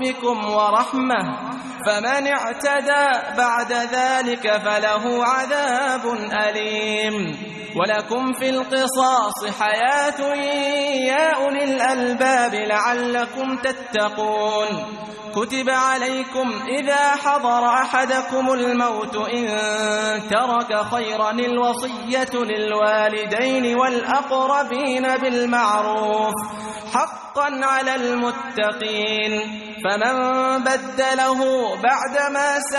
ربكم ورحمة، فمن اعتدى بعد ذلك فله عذاب أليم. ولكم في القصاص حياة يا أولي الألباب لعلكم تتقون. كتب عليكم إذا حضر أحدكم الموت إن ترك خيرا الوصية للوالدين والأقربين بالمعروف حقا على المتقين، فمن بدله بعدما